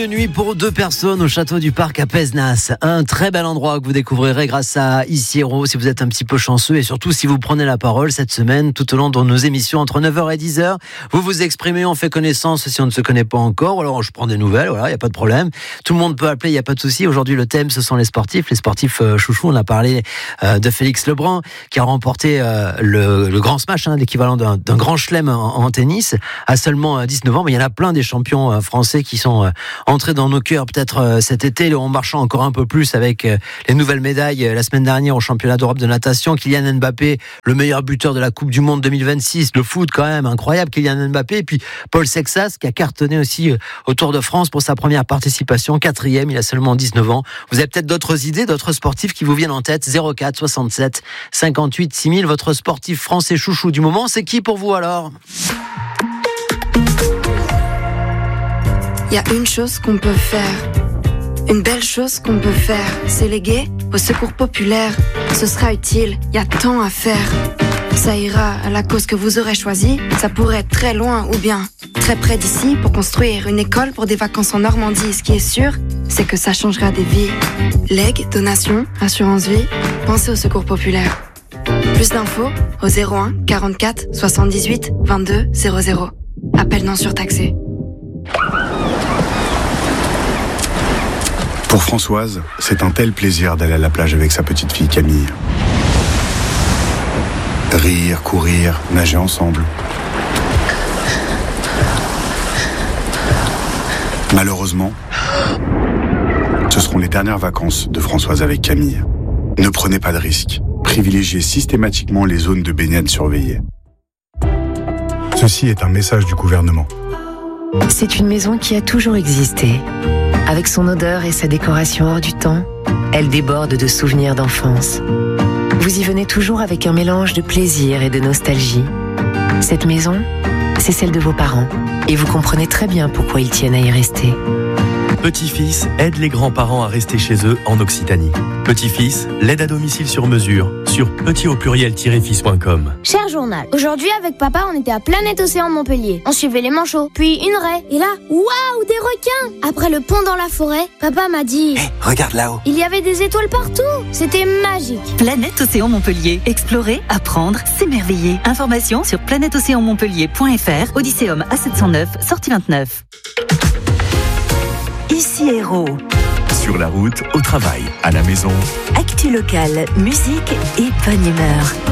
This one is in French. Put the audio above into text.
de nuit pour 2 personnes au château du Parc à Pézenas. Un très bel endroit que vous découvrirez grâce à Ici Héros si vous êtes un petit peu chanceux et surtout si vous prenez la parole cette semaine tout au long de nos émissions entre 9h et 10h. Vous vous exprimez, on fait connaissance si on ne se connaît pas encore. Alors je prends des nouvelles, voilà, il n'y a pas de problème. Tout le monde peut appeler, il n'y a pas de souci. Aujourd'hui le thème ce sont les sportifs chouchous. On a parlé de Félix Lebrun qui a remporté le grand smash, l'équivalent d'un grand chelem en tennis à seulement 19 ans. Mais il y en a plein des champions français qui sont entrés dans nos cœurs peut-être cet été, en marchant encore un peu plus avec les nouvelles médailles la semaine dernière au championnat d'Europe de natation. Kylian Mbappé, le meilleur buteur de la Coupe du Monde 2026. Le foot quand même incroyable, Kylian Mbappé. Et puis Paul Sexas qui a cartonné aussi au Tour de France pour sa première participation, 4e, il a seulement 19 ans. Vous avez peut-être d'autres idées, d'autres sportifs qui vous viennent en tête. 04 67 58 6000. Votre sportif français chouchou du moment, c'est qui pour vous alors ? Il y a une chose qu'on peut faire, une belle chose qu'on peut faire, c'est léguer au secours populaire. Ce sera utile, il y a tant à faire. Ça ira à la cause que vous aurez choisie, ça pourrait être très loin ou bien très près d'ici pour construire une école pour des vacances en Normandie. Ce qui est sûr, c'est que ça changera des vies. Legs, donations, assurance vie, pensez au secours populaire. Plus d'infos au 01 44 78 22 00. Appel non surtaxé. Pour Françoise, c'est un tel plaisir d'aller à la plage avec sa petite fille Camille. Rire, courir, nager ensemble. Malheureusement, ce seront les dernières vacances de Françoise avec Camille. Ne prenez pas de risques. Privilégiez systématiquement les zones de baignade surveillées. Ceci est un message du gouvernement. C'est une maison qui a toujours existé. Avec son odeur et sa décoration hors du temps, elle déborde de souvenirs d'enfance. Vous y venez toujours avec un mélange de plaisir et de nostalgie. Cette maison, c'est celle de vos parents. Et vous comprenez très bien pourquoi ils tiennent à y rester. Petit-Fils aide les grands-parents à rester chez eux en Occitanie. Petit-Fils, l'aide à domicile sur mesure sur petit-au-pluriel-fils.com. Cher journal, aujourd'hui avec papa on était à Planète Océan de Montpellier. On suivait les manchots, puis une raie. Et là, waouh, des requins! Après le pont dans la forêt, papa m'a dit... Hé, regarde là-haut! Il y avait des étoiles partout! C'était magique! Planète Océan Montpellier. Explorer, apprendre, s'émerveiller. Information sur planèteocéanmontpellier.fr. Odysseum A709, sortie 29. Ici Héros. Sur la route, au travail, à la maison. Actu locale, musique et bonne humeur.